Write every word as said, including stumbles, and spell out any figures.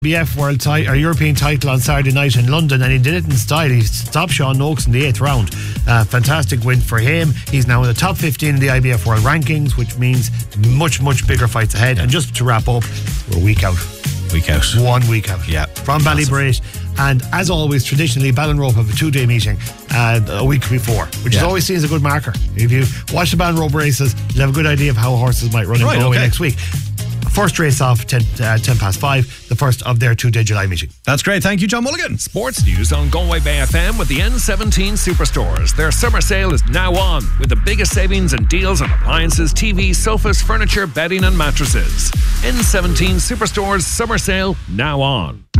B F World ti- or European title on Saturday night in London, and he did it in style. He stopped Sean Noakes in the eighth round. Uh, fantastic win for him. He's now in the top fifteen in the I B F World Rankings, which means much, much bigger fights ahead. And just to wrap up, we're a week out. Week out. One week out. Yeah. From Ballybrae. And as always, traditionally, Ballinrobe have a two-day meeting uh, a week before, which Yeah. is always seen as a good marker. If you watch the Ballinrobe races, you'll have a good idea of how horses might run in Right, Galway okay. next week. First race off, ten, uh, ten past five, the first of their two-day July meeting. That's great. Thank you, John Mulligan. Sports news on Galway Bay F M with the N seventeen Superstores. Their summer sale is now on, with the biggest savings and deals on appliances, T Vs, sofas, furniture, bedding and mattresses. N seventeen Superstores summer sale now on.